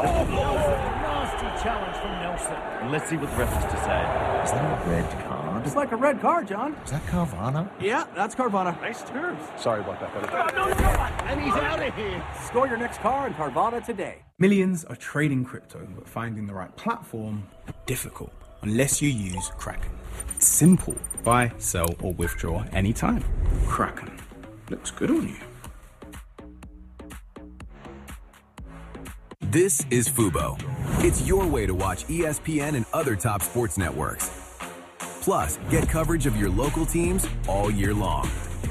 Nasty challenge from Nelson. Let's see what the ref has to say. Is that a red card? It's like a red card, John. Is that Carvana? Yeah, that's Carvana. Nice terms. Sorry about that, buddy. And he's out of here. Score your next car in Carvana today. Millions are trading crypto, but finding the right platform, difficult, unless you use Kraken. It's simple. Buy, sell, or withdraw anytime. Kraken. Looks good on you. This is Fubo. It's your way to watch ESPN and other top sports networks. Plus, get coverage of your local teams all year long.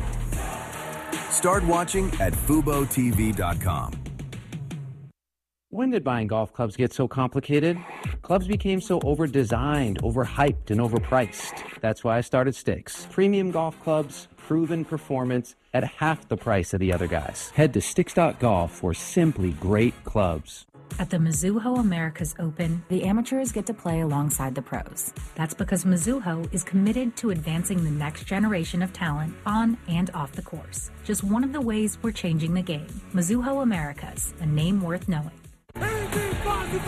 Start watching at FuboTV.com. When did buying golf clubs get so complicated? Clubs became so over-designed, overhyped, and overpriced. That's why I started Sticks. Premium golf clubs, proven performance at half the price of the other guys. Head to Sticks.golf for simply great clubs. At the Mizuho Americas Open, the amateurs get to play alongside the pros. That's because Mizuho is committed to advancing the next generation of talent on and off the course. Just one of the ways we're changing the game. Mizuho Americas, a name worth knowing. The NBA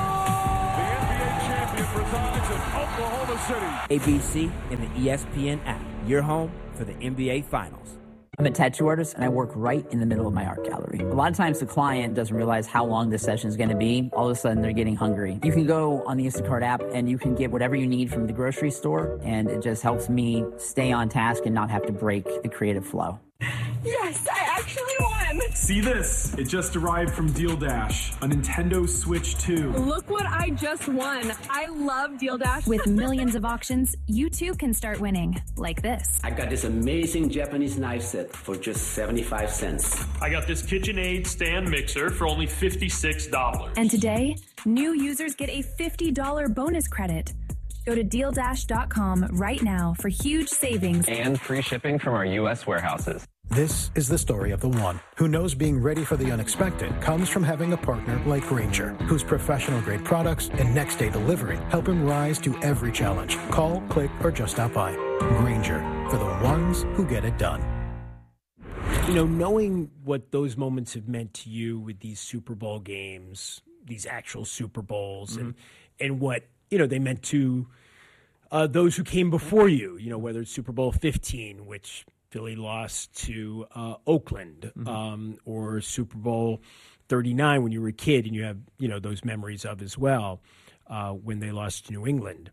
champion resides in Oklahoma City. ABC and the ESPN app, your home for the NBA Finals. I'm a tattoo artist, and I work right in the middle of my art gallery. A lot of times the client doesn't realize how long this session is going to be. All of a sudden, they're getting hungry. You can go on the Instacart app, and you can get whatever you need from the grocery store, and it just helps me stay on task and not have to break the creative flow. Yes, I actually won! See this? It just arrived from Deal Dash, a Nintendo Switch 2. Look what I just won. I love Deal Dash. With millions of auctions, you too can start winning, like this. I got this amazing Japanese knife set for just 75 cents. I got this KitchenAid stand mixer for only $56. And today, new users get a $50 bonus credit. Go to DealDash.com right now for huge savings and free shipping from our U.S. warehouses. This is the story of the one who knows being ready for the unexpected comes from having a partner like Grainger, whose professional-grade products and next-day delivery help him rise to every challenge. Call, click, or just stop by. Grainger, for the ones who get it done. You know, knowing what those moments have meant to you with these Super Bowl games, these actual Super Bowls, and what, you know, they meant to those who came before you, you know, whether it's Super Bowl 15, which Philly lost to Oakland, or Super Bowl 39 when you were a kid, and you have, you know, those memories of as well when they lost to New England,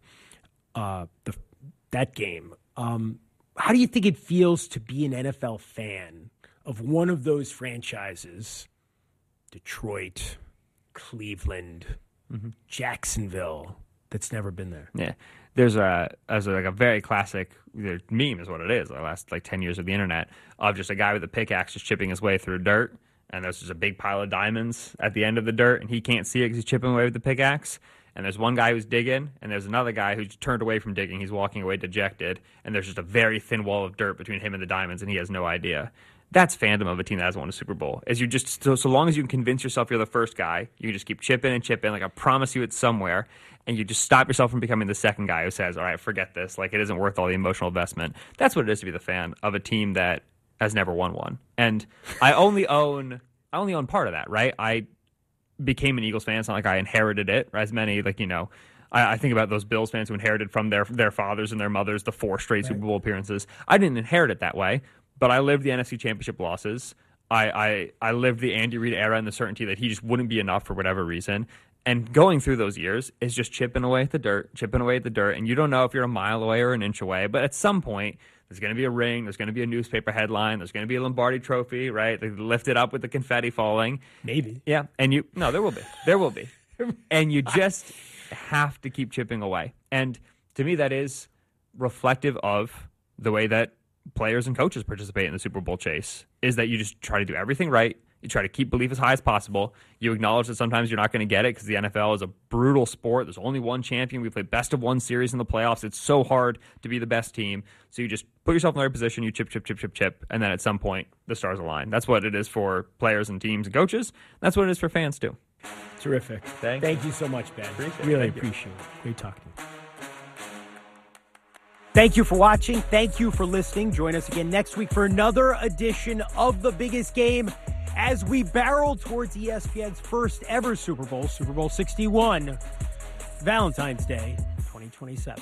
that game. How do you think it feels to be an NFL fan of one of those franchises, Detroit, Cleveland, Jacksonville, that's never been there? Yeah. There's a very classic meme is what it is, the last 10 years of the internet, of just a guy with a pickaxe just chipping his way through dirt, and there's just a big pile of diamonds at the end of the dirt, and he can't see it because he's chipping away with the pickaxe. And there's one guy who's digging, and there's another guy who's turned away from digging. He's walking away dejected, and there's just a very thin wall of dirt between him and the diamonds, and he has no idea. That's fandom of a team that hasn't won a Super Bowl. As you just so long as you can convince yourself you're the first guy, you just keep chipping and chipping. Like, I promise you it's somewhere, and you just stop yourself from becoming the second guy who says, all right, forget this. Like, it isn't worth all the emotional investment. That's what it is to be the fan of a team that has never won one. And I only own part of that, right? I became an Eagles fan. It's not like I inherited it, right? As many, I think about those Bills fans who inherited from their fathers and their mothers the 4 straight Super Bowl appearances. I didn't inherit it that way, but I lived the NFC Championship losses. I lived the Andy Reid era and the certainty that he just wouldn't be enough for whatever reason. And going through those years is just chipping away at the dirt, and you don't know if you're a mile away or an inch away, but at some point, there's going to be a ring, there's going to be a newspaper headline, there's going to be a Lombardi trophy, right? They lift it up with the confetti falling. Maybe. Yeah, no, there will be. There will be. And you just have to keep chipping away. And to me, that is reflective of the way that players and coaches participate in the Super Bowl chase, is that you just try to do everything right. You try to keep belief as high as possible. You acknowledge that sometimes you're not going to get it because the NFL is a brutal sport. There's only one champion. We play best of one series in the playoffs. It's so hard to be the best team. So you just put yourself in the right position. You chip, and then at some point, the stars align. That's what it is for players and teams and coaches. That's what it is for fans, too. Terrific. Thank you so much, Ben. Really appreciate it. Great talking to you. Thank you for watching. Thank you for listening. Join us again next week for another edition of The Biggest Game. as we barrel towards ESPN's first ever Super Bowl, Super Bowl 61, Valentine's Day 2027.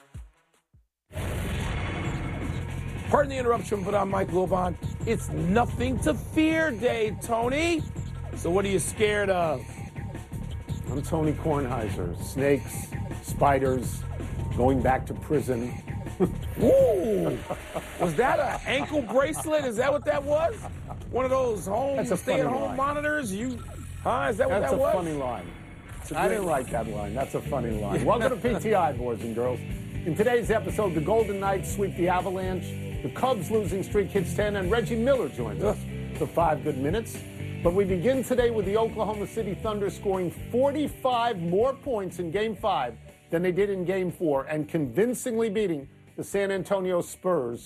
Pardon the interruption, but I'm Mike Wilbon. It's nothing to fear day, Tony. So what are you scared of? I'm Tony Kornheiser. Snakes, spiders, going back to prison. Ooh! Was that an ankle bracelet? Is that what that was? One of those stay-at-home monitors? Is that what that was? That's a funny line. I didn't like that line. That's a funny line. Welcome to PTI, boys and girls. In today's episode, the Golden Knights sweep the Avalanche, the Cubs' losing streak hits 10, and Reggie Miller joins us for 5 good minutes. But we begin today with the Oklahoma City Thunder scoring 45 more points in Game 5 than they did in Game 4 and convincingly beating the San Antonio Spurs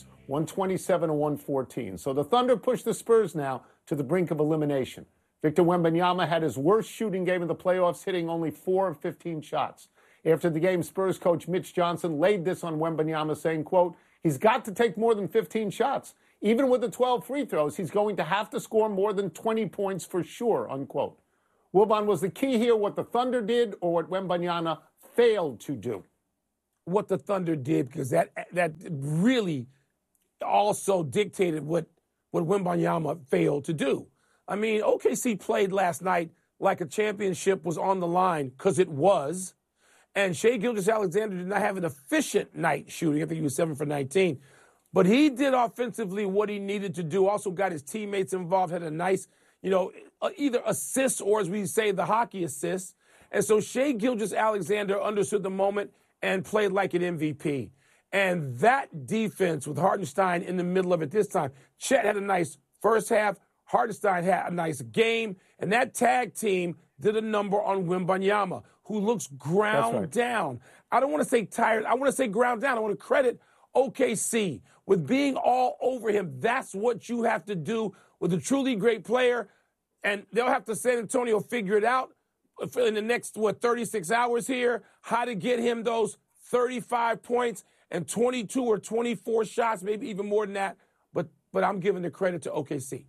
127-114. So the Thunder push the Spurs now to the brink of elimination. Victor Wembanyama had his worst shooting game of the playoffs, hitting only 4 of 15 shots. After the game, Spurs coach Mitch Johnson laid this on Wembanyama, saying, quote, he's got to take more than 15 shots. Even with the 12 free throws, he's going to have to score more than 20 points for sure, unquote. Wilbon, was the key here what the Thunder did or what Wembanyama failed to do? What the Thunder did, because that really also dictated what Wembanyama failed to do. I mean, OKC played last night like a championship was on the line, because it was. And Shai Gilgeous-Alexander did not have an efficient night shooting. I think he was 7 for 19. But he did offensively what he needed to do, also got his teammates involved, had a nice, either assist or, as we say, the hockey assist. And so Shai Gilgeous-Alexander understood the moment and played like an MVP. And that defense with Hartenstein in the middle of it this time, Chet had a nice first half, Hartenstein had a nice game, and that tag team did a number on Wembanyama, who looks ground down. I don't want to say tired. I want to say ground down. I want to credit OKC with being all over him. That's what you have to do with a truly great player, and they'll have to San Antonio figure it out in the next, 36 hours here, how to get him those 35 points and 22 or 24 shots, maybe even more than that. But I'm giving the credit to OKC.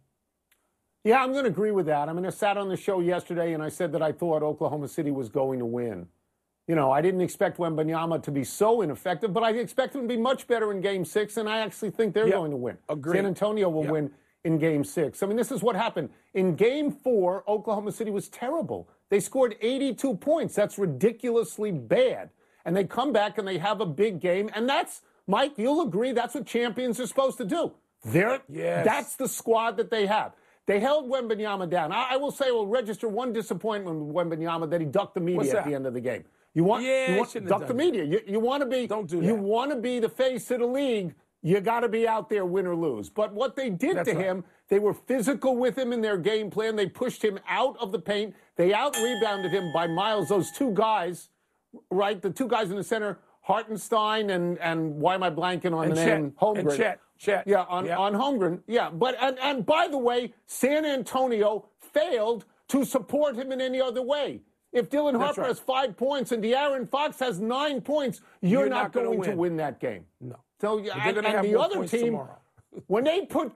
Yeah, I'm going to agree with that. I mean, I sat on the show yesterday and I said that I thought Oklahoma City was going to win. I didn't expect Wembanyama to be so ineffective, but I expect him to be much better in Game 6, and I actually think they're going to win. Agreed. San Antonio will win in Game 6. I mean, this is what happened. In Game 4, Oklahoma City was terrible. They scored 82 points. That's ridiculously bad. And they come back and they have a big game, and that's, Mike, you'll agree, that's what champions are supposed to do. That's the squad that they have. They held Wembanyama down. I will say, we'll register one disappointment with Wembanyama, that he ducked the media at the end of the game. You want duck the media. You want to be. Don't do that. You want to be the face of the league. You got to be out there, win or lose. But what they did to him, they were physical with him in their game plan. They pushed him out of the paint. They out-rebounded him by miles. Those two guys, right? The two guys in the center, Hartenstein and why am I blanking on the name? Holmgren. And Chet. Yeah, on Holmgren. Yeah, but and by the way, San Antonio failed to support him in any other way. If Dylan Harper has 5 points and De'Aaron Fox has 9 points, you're not going to win that game. No. So and the other team, when they put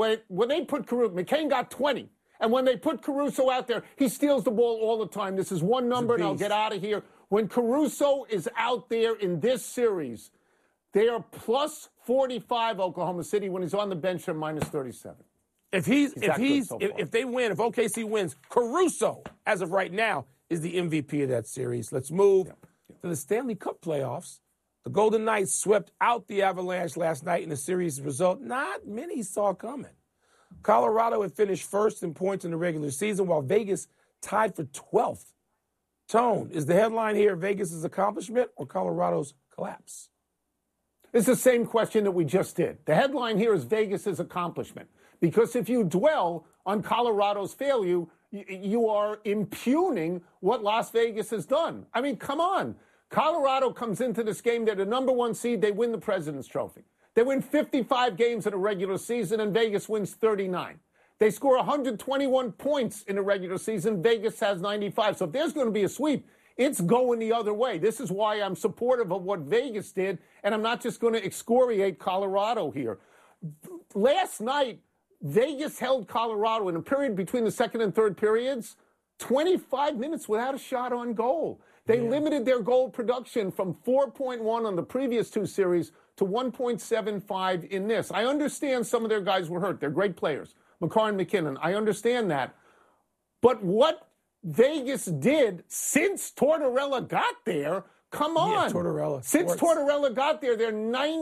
McCain got 20, and when they put Caruso out there, he steals the ball all the time. This is one number, and I'll get out of here. When Caruso is out there in this series, they are plus 45 Oklahoma City. When he's on the bench, they're minus 37. If they win, if OKC wins, Caruso, as of right now, is the MVP of that series. Let's move to the Stanley Cup playoffs. The Golden Knights swept out the Avalanche last night in a series result not many saw coming. Colorado had finished first in points in the regular season, while Vegas tied for 12th. Tone, is the headline here Vegas' accomplishment or Colorado's collapse? It's the same question that we just did. The headline here is Vegas' accomplishment. Because if you dwell on Colorado's failure, you are impugning what Las Vegas has done. I mean, come on. Colorado comes into this game, they're the number 1 seed, they win the President's Trophy. They win 55 games in a regular season, and Vegas wins 39. They score 121 points in a regular season, Vegas has 95. So if there's going to be a sweep, it's going the other way. This is why I'm supportive of what Vegas did, and I'm not just going to excoriate Colorado here. Last night, Vegas held Colorado in a period between the second and third periods 25 minutes without a shot on goal. They limited their goal production from 4.1 on the previous two series to 1.75 in this. I understand some of their guys were hurt. They're great players, Makar and McKinnon. I understand that. But what Vegas did since Tortorella got there, come on. Yeah, Tortorella. Since Tortorella got there, they're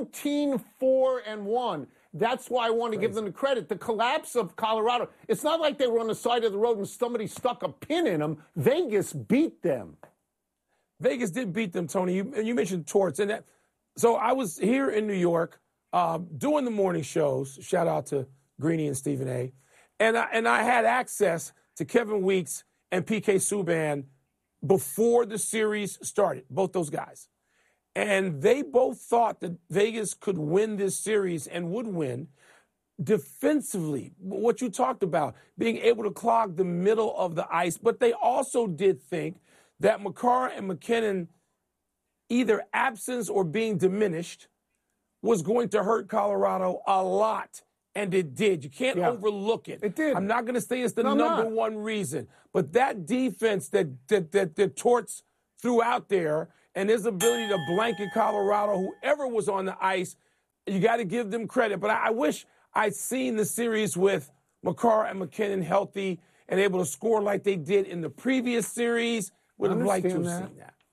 19-4-1. That's why I want to give them the credit. The collapse of Colorado, it's not like they were on the side of the road and somebody stuck a pin in them. Vegas beat them. Vegas did beat them, Tony. You mentioned Torts. So I was here in New York doing the morning shows. Shout out to Greeny and Stephen A. And I had access to Kevin Weeks and PK Subban before the series started, both those guys. And they both thought that Vegas could win this series and would win defensively. What you talked about, being able to clog the middle of the ice. But they also did think that Makar and McKinnon, either absence or being diminished, was going to hurt Colorado a lot. And it did. You can't overlook it. It did. I'm not going to say it's the number one reason. But that defense that Torts threw out there and his ability to blanket Colorado, whoever was on the ice, you got to give them credit. But I wish I'd seen the series with Makar and McKinnon healthy and able to score like they did in the previous series. Would have liked to have seen that.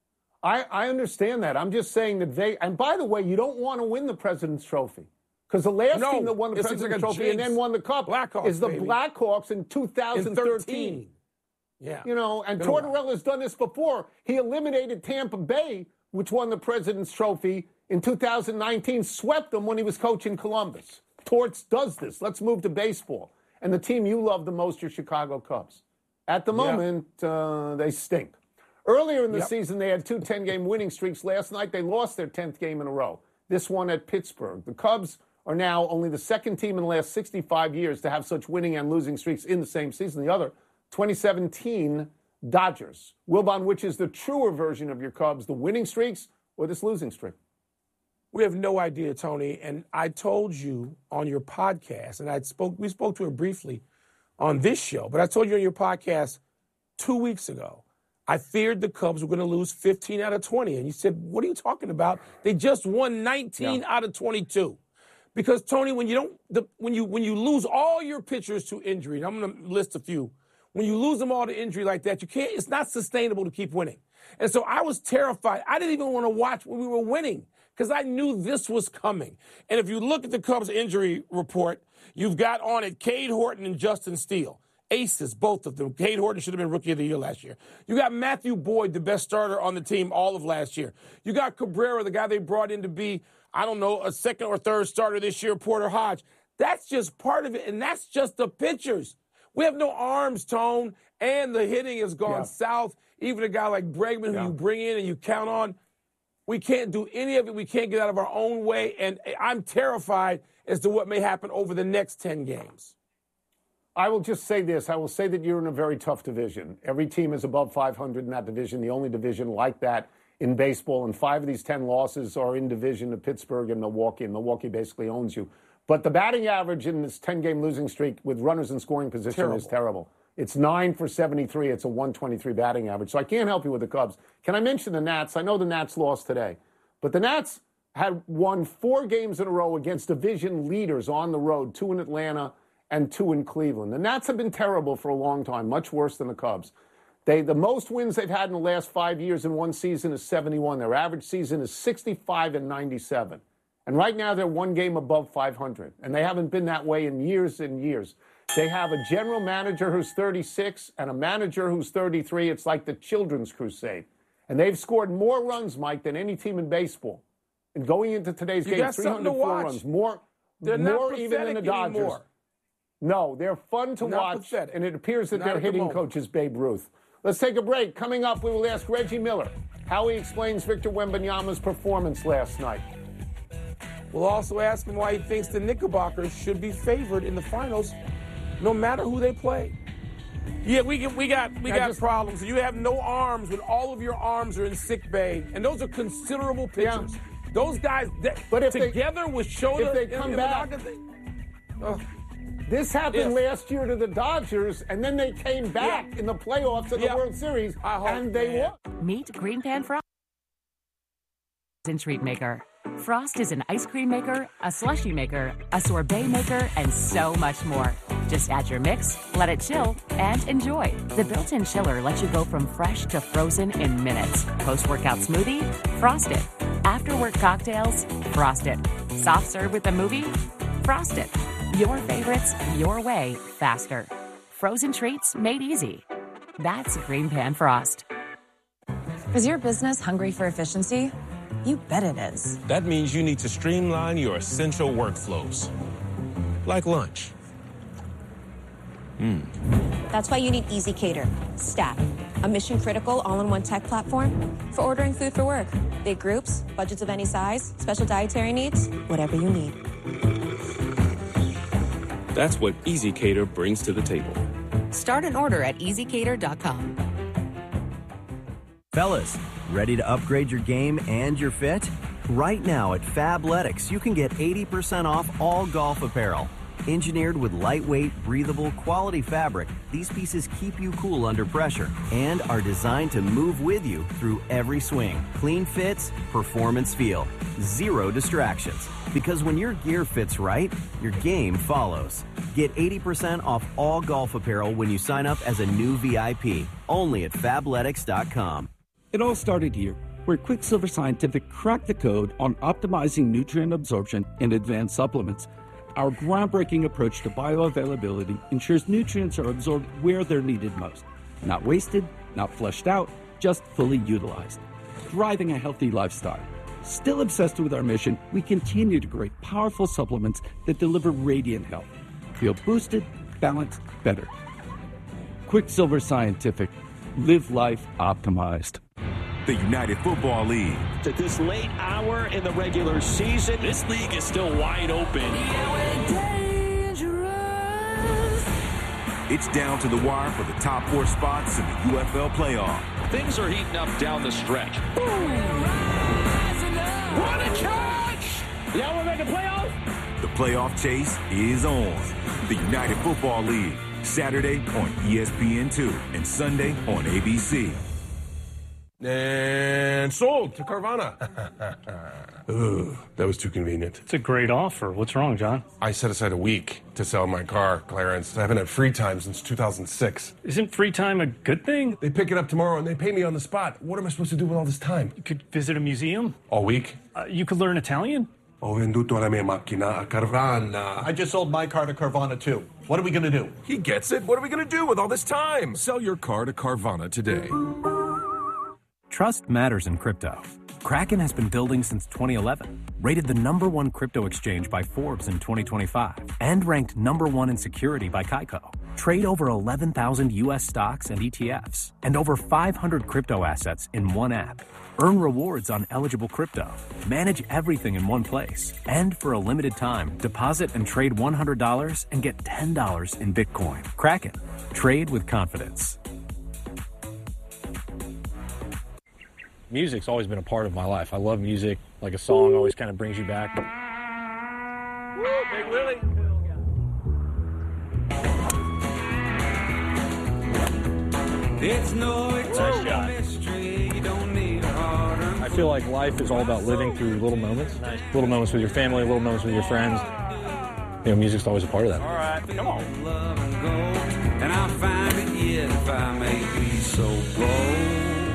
I understand that. I'm just saying that and by the way, you don't want to win the President's Trophy. Because the last team that won the President's Trophy and then won the Cup is the Blackhawks in 2013. Yeah. You know, and Tortorella's done this before. He eliminated Tampa Bay, which won the President's Trophy in 2019, swept them when he was coaching Columbus. Torts does this. Let's move to baseball. And the team you love the most, your Chicago Cubs. At the moment, they stink. Earlier in the season, they had 2 10-game winning streaks. Last night, they lost their 10th game in a row. This one at Pittsburgh. The Cubs are now only the second team in the last 65 years to have such winning and losing streaks in the same season. The other, 2017 Dodgers. Wilbon, which is the truer version of your Cubs, the winning streaks or this losing streak? We have no idea, Tony. And I told you on your podcast, and we spoke to it briefly on this show, but I told you on your podcast 2 weeks ago, I feared the Cubs were going to lose 15 out of 20. And you said, what are you talking about? They just won 19 out of 22. Because, Tony, when you lose all your pitchers to injury, and I'm going to list a few, when you lose them all to injury like that, it's not sustainable to keep winning. And so I was terrified. I didn't even want to watch when we were winning because I knew this was coming. And if you look at the Cubs injury report, you've got on it Cade Horton and Justin Steele. Aces, both of them. Cade Horton should have been Rookie of the Year last year. You got Matthew Boyd, the best starter on the team all of last year. You got Cabrera, the guy they brought in to be, I don't know, a second or third starter this year, Porter Hodge. That's just part of it, and that's just the pitchers. We have no arms, Tone, and the hitting has gone south. Even a guy like Bregman, who you bring in and you count on, we can't do any of it. We can't get out of our own way, and I'm terrified as to what may happen over the next 10 games. I will just say this. I will say that you're in a very tough division. Every team is above 500 in that division, the only division like that in baseball, and 5 of these 10 losses are in division to Pittsburgh and Milwaukee, and Milwaukee basically owns you. But the batting average in this 10-game losing streak with runners in scoring position is terrible. It's 9 for 73. It's a 123 batting average. So I can't help you with the Cubs. Can I mention the Nats? I know the Nats lost today, but the Nats had won 4 games in a row against division leaders on the road, 2 in Atlanta and 2 in Cleveland. The Nats have been terrible for a long time, much worse than the Cubs. The most wins they've had in the last 5 years in one season is 71. Their average season is 65 and 97. And right now they're 1 game above 500. And they haven't been that way in years and years. They have a general manager who's 36 and a manager who's 33. It's like the Children's Crusade. And they've scored more runs, Mike, than any team in baseball. And going into today's game, 304 runs. More even than the Dodgers. Anymore. No, they're fun to watch, and it appears that their hitting coach is Babe Ruth. Let's take a break. Coming up, we will ask Reggie Miller how he explains Victor Wembanyama's performance last night. We'll also ask him why he thinks the Knickerbockers should be favored in the finals, no matter who they play. Yeah, we got problems. You have no arms when all of your arms are in sick bay, and those are considerable pitchers. Those guys, together with Shota, if they come back. This happened last year to the Dodgers, and then they came back in the playoffs of the World Series, and they won. Meet Green Pan Frost Treat Maker. Frost is an ice cream maker, a slushie maker, a sorbet maker, and so much more. Just add your mix, let it chill, and enjoy. The built-in chiller lets you go from fresh to frozen in minutes. Post-workout smoothie? Frosted. After-work cocktails? Frosted. Soft serve with a movie? Frosted. Your favorites, your way, faster. Frozen treats made easy. That's Green Pan Frost. Is your business hungry for efficiency? You bet it is. That means you need to streamline your essential workflows, like lunch. That's why you need EasyCater. Stack, a mission-critical all-in-one tech platform for ordering food for work. Big groups, budgets of any size, special dietary needs, whatever you need. That's what EasyCater brings to the table. Start an order at EasyCater.com. Fellas, ready to upgrade your game and your fit? Right now at Fabletics, you can get 80% off all golf apparel. Engineered with lightweight, breathable, quality fabric, these pieces keep you cool under pressure and are designed to move with you through every swing. Clean fits, performance feel, zero distractions. Because when your gear fits right, your game follows. Get 80% off all golf apparel when you sign up as a new VIP, only at Fabletics.com. It all started here, where Quicksilver Scientific cracked the code on optimizing nutrient absorption in advanced supplements. Our groundbreaking approach to bioavailability ensures nutrients are absorbed where they're needed most. Not wasted, not flushed out, just fully utilized. Thriving a healthy lifestyle. Still obsessed with our mission, we continue to create powerful supplements that deliver radiant health. Feel boosted, balanced, better. Quicksilver Scientific. Live life optimized. The United Football League. At this late hour in the regular season, this league is still wide open. It's down to the wire for the top 4 spots in the UFL playoff. Things are heating up down the stretch. Boom! What a charge! Y'all want to make the playoffs? The playoff chase is on. The United Football League, Saturday on ESPN2 and Sunday on ABC. And sold to Carvana. Ugh, that was too convenient. It's a great offer. What's wrong, John? I set aside a week to sell my car, Clarence. I haven't had free time since 2006. Isn't free time a good thing? They pick it up tomorrow and they pay me on the spot. What am I supposed to do with all this time? You could visit a museum. All week? You could learn Italian. Ho venduto la mia macchina a Carvana. I just sold my car to Carvana, too. What are we going to do? He gets it. What are we going to do with all this time? Sell your car to Carvana today. Trust matters in crypto. Kraken has been building since 2011, rated the #1 crypto exchange by Forbes in 2025, and ranked #1 in security by Kaiko. Trade over 11,000 U.S. stocks and ETFs, and over 500 crypto assets in one app. Earn rewards on eligible crypto. Manage everything in one place. And for a limited time, deposit and trade $100 and get $10 in Bitcoin. Kraken. Trade with confidence. Music's always been a part of my life. I love music. Like a song always kind of brings you back. Woo, Big Willie. It's no mystery. You don't need a hard I feel like life is all about living through little moments. Nice. Little moments with your family, little moments with your friends. You know, music's always a part of that. All right, come on. And I'll find it yet if I may be so bold.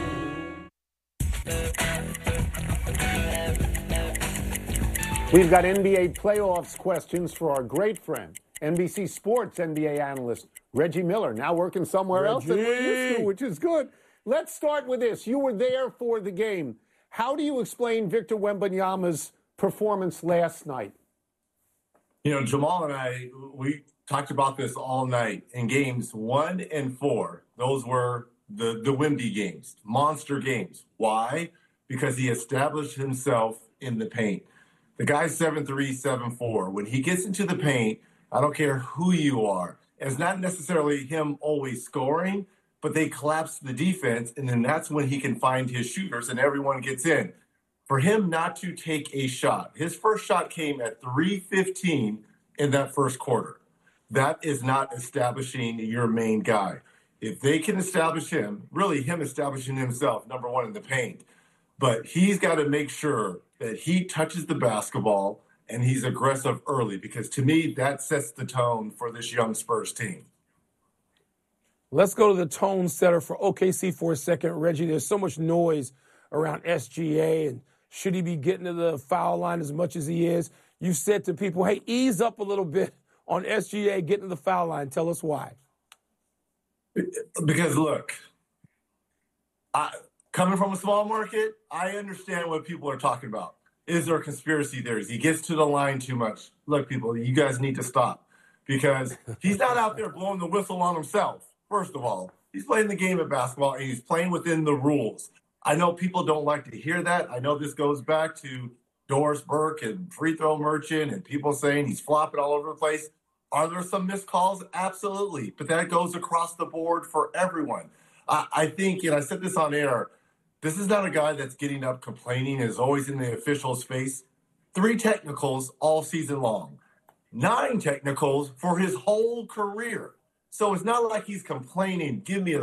We've got NBA playoffs questions for our great friend, NBC Sports NBA analyst Reggie Miller, now working somewhere else than we're used to, which is good. Let's start with this. You were there for the game. How do you explain Victor Wembanyama's performance last night? You know, Jamal and I, we talked about this all night. In games 1 and 4, those were the Wemby games, monster games. Why? Because he established himself in the paint. The guy's 7'3", 7'4". When he gets into the paint, I don't care who you are. It's not necessarily him always scoring, but they collapse the defense, and then that's when he can find his shooters, and everyone gets in. For him not to take a shot, his first shot came at 3:15 in that first quarter. that is not establishing your main guy. If they can establish him, really him establishing himself, number one in the paint, but he's got to make sure that he touches the basketball and he's aggressive early, because to me, that sets the tone for this young Spurs team. Let's go to the tone setter for OKC for a second. Reggie, there's so much noise around SGA, and should he be getting to the foul line as much as he is? You said to people, hey, ease up a little bit on SGA getting to the foul line. Tell us why. Because, look, coming from a small market, I understand what people are talking about. Is there a conspiracy theories? He gets to the line too much. Look, people, you guys need to stop, because he's not out there blowing the whistle on himself. First of all, he's playing the game of basketball, and he's playing within the rules. I know people don't like to hear that. I know this goes back to Doris Burke and Free Throw Merchant and people saying he's flopping all over the place. Are there some missed calls? Absolutely. But that goes across the board for everyone. I think, and I said this on air, this is not a guy that's getting up complaining, is always in the official's face. 3 technicals all season long. 9 technicals for his whole career. So it's not like he's complaining,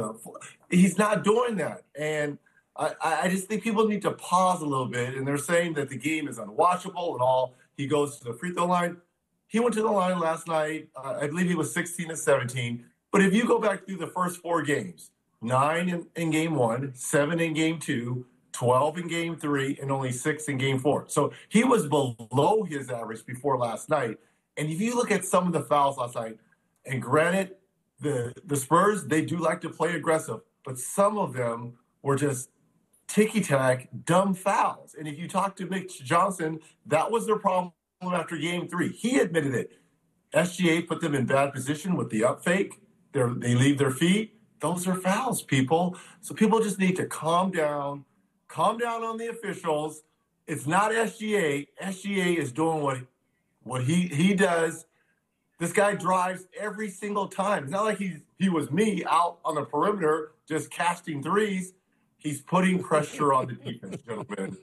he's not doing that. And I just think people need to pause a little bit, and they're saying that the game is unwatchable and all. He goes to the free throw line. He went to the line last night. I believe he was 16 and 17. But if you go back through the first 4 games, 9 in game 1, 7 in game 2, 12 in game 3, and only 6 in game 4. So he was below his average before last night. And if you look at some of the fouls last night, and granted, the Spurs, they do like to play aggressive, but some of them were just ticky-tack, dumb fouls. And if you talk to Mitch Johnson, that was their problem after game 3. He admitted it. SGA put them in bad position with the up fake. They leave their feet. Those are fouls, people. So people just need to calm down on the officials. It's not SGA. SGA is doing what he does. This guy drives every single time. It's not like he was me out on the perimeter just casting threes. He's putting pressure on the defense, gentlemen.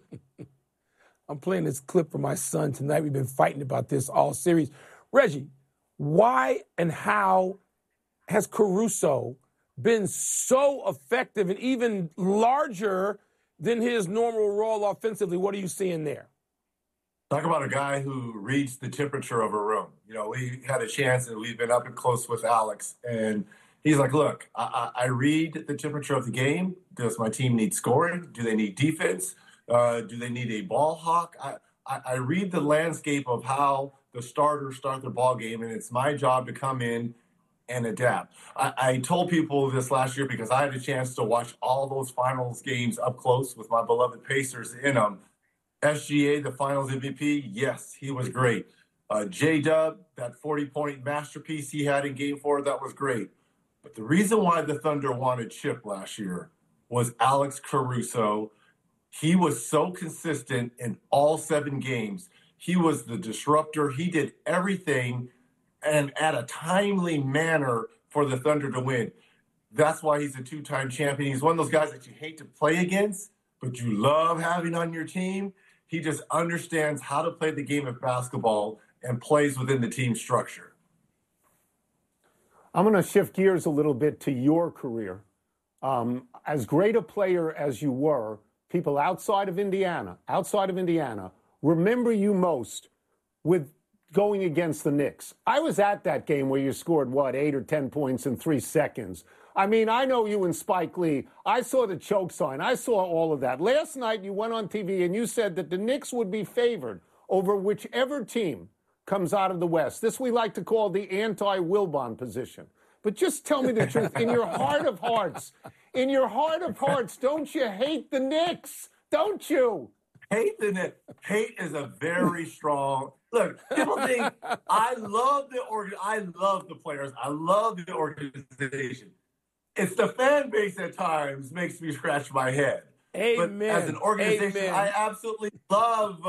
I'm playing this clip for my son tonight. We've been fighting about this all series. Reggie, why and how has Caruso been so effective and even larger than his normal role offensively? What are you seeing there? Talk about a guy who reads the temperature of a room. You know, we had a chance, and we've been up and close with Alex, and he's like, look, I read the temperature of the game. Does my team need scoring? Do they need defense? Do they need a ball hawk? I read the landscape of how the starters start their ball game, and it's my job to come in and adapt. I told people this last year because I had a chance to watch all those finals games up close with my beloved Pacers in them. SGA, the finals MVP, yes, he was great. J-Dub, that 40-point masterpiece he had in Game 4, that was great. But the reason why the Thunder wanted Chip last year was Alex Caruso. He was so consistent in all 7 games. He was the disruptor. He did everything and at a timely manner for the Thunder to win. That's why he's a 2-time champion. He's one of those guys that you hate to play against, but you love having on your team. He just understands how to play the game of basketball and plays within the team structure. I'm going to shift gears a little bit to your career. As great a player as you were, people outside of Indiana, remember you most with going against the Knicks. I was at that game where you scored, 8 or 10 points in 3 seconds. I mean, I know you and Spike Lee. I saw the choke sign. I saw all of that. Last night, you went on TV and you said that the Knicks would be favored over whichever team comes out of the West. This we like to call the anti-Wilbon position. But just tell me the truth. In your heart of hearts, don't you hate the Knicks? Don't you? Hate the Knicks. Hate is a very strong... Look, people think I love the players. I love the organization. It's the fan base at times makes me scratch my head. Amen. But as an organization, I absolutely love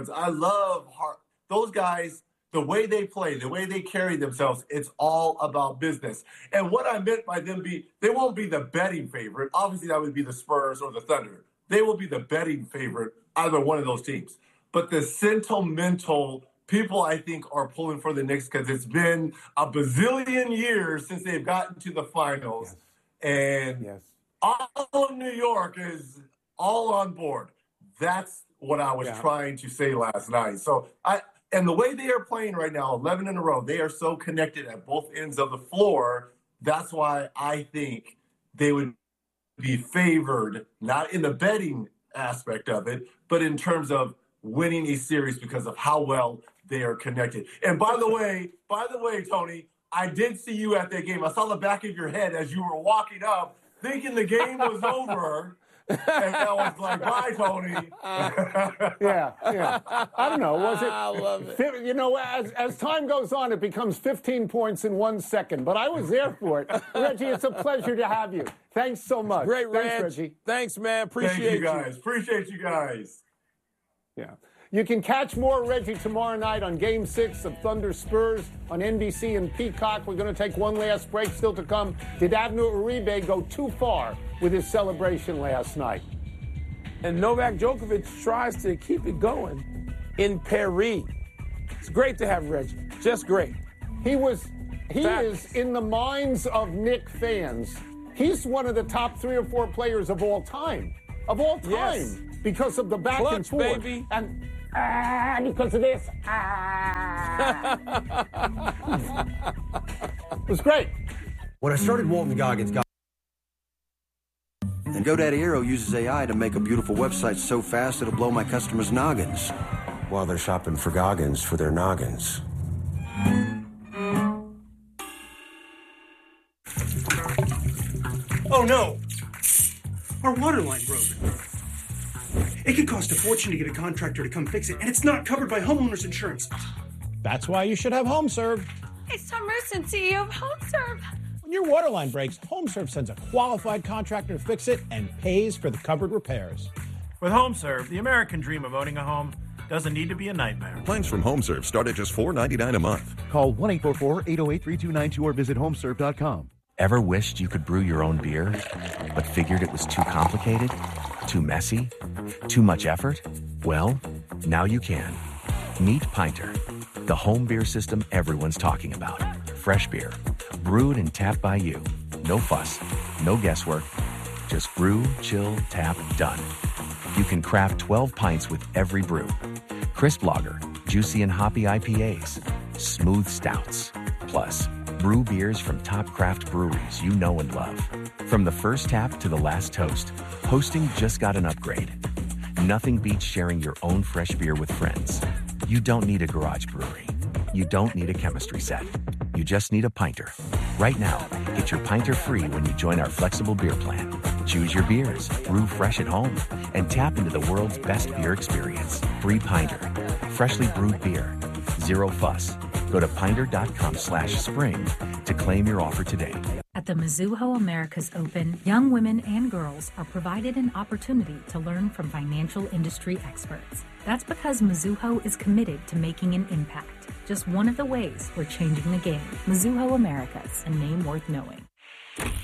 those guys, the way they play, the way they carry themselves. It's all about business. And what I meant by them they won't be the betting favorite. Obviously, that would be the Spurs or the Thunder. They will be the betting favorite, either one of those teams. But the sentimental people, I think, are pulling for the Knicks because it's been a bazillion years since they've gotten to the finals. And all of New York is all on board. That's what I was trying to say last night. So and the way they are playing right now, 11 in a row, they are so connected at both ends of the floor. That's why I think they would be favored, not in the betting aspect of it, but in terms of winning a series because of how well they are connected. And by the way, Tony, I did see you at that game. I saw the back of your head as you were walking up, thinking the game was over. And I was like, bye, Tony. Yeah. I don't know. Was it? I love it. You know, as time goes on, it becomes 15 points in 1 second. But I was there for it. Reggie, it's a pleasure to have you. Thanks so much. Great, Thanks, Reggie. Thanks, man. Appreciate you guys. Appreciate you guys. Yeah. You can catch more Reggie tomorrow night on Game 6 of Thunder Spurs on NBC and Peacock. We're going to take one last break still to come. Did Abner Uribe go too far with his celebration last night? And Novak Djokovic tries to keep it going in Paris. It's great to have Reggie. Just great. He is in the minds of Knick fans. He's one of the top 3 or 4 players of all time. Of all time. Yes. Because of the back Clutch, and forth. Baby. And because of this. It was great. When I started Walton Goggins, and GoDaddy Aero uses AI to make a beautiful website so fast it'll blow my customers' noggins while they're shopping for Goggins for their noggins. Oh no! Our water line broke. It could cost a fortune to get a contractor to come fix it, and it's not covered by homeowners insurance. That's why you should have HomeServe. It's Tom Merson, CEO of HomeServe. When your water line breaks, HomeServe sends a qualified contractor to fix it and pays for the covered repairs. With HomeServe, the American dream of owning a home doesn't need to be a nightmare. Plans from HomeServe start at just $4.99 a month. Call 1-844-808-3292 or visit homeserve.com. Ever wished you could brew your own beer, but figured it was too complicated, too messy, too much effort? Well, now you can. Meet Pinter, the home beer system everyone's talking about. Fresh beer, brewed and tapped by you. No fuss, no guesswork. Just brew, chill, tap, done. You can craft 12 pints with every brew. Crisp lager, juicy and hoppy IPAs, smooth stouts. Plus, brew beers from top craft breweries you know and love. From the first tap to the last toast, hosting just got an upgrade. Nothing beats sharing your own fresh beer with friends. You don't need a garage brewery. You don't need a chemistry set. You just need a Pinter. Right now, get your Pinter free when you join our flexible beer plan. Choose your beers, brew fresh at home, and tap into the world's best beer experience. Free Pinter. Freshly brewed beer. Zero fuss. Go to pinter.com/spring to claim your offer today. At the Mizuho Americas Open, young women and girls are provided an opportunity to learn from financial industry experts. That's because Mizuho is committed to making an impact. Just one of the ways we're changing the game. Mizuho Americas, a name worth knowing.